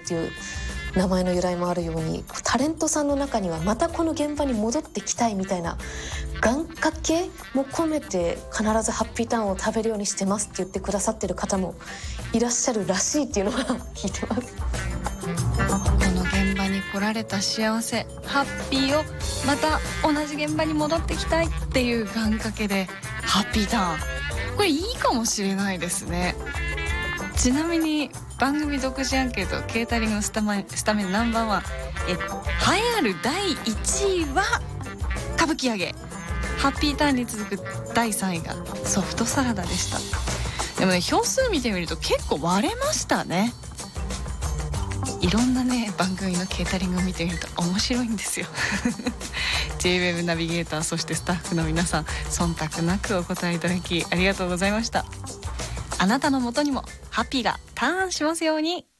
っていう名前の由来もあるように、タレントさんの中にはまたこの現場に戻ってきたいみたいな願掛けも込めて必ずハッピーターンを食べるようにしてますって言ってくださってる方もいらっしゃるらしいっていうのは聞いてます。 この現場に来られた幸せ、ハッピーをまた同じ現場に戻ってきたいっていう願掛けでハッピーターン、これいいかもしれないですね。ちなみに番組独自アンケートケータリングのスタメンナンバーワン、栄えある第1位は歌舞伎揚げ、ハッピーターンに続く第3位がソフトサラダでした。でもね、票数見てみると結構割れましたね。いろんなね番組のケータリングを見てみると面白いんですよJWEB ナビゲーター、そしてスタッフの皆さん、忖度なくお答えいただきありがとうございました。あなたの元にもハッピーがターンしますように。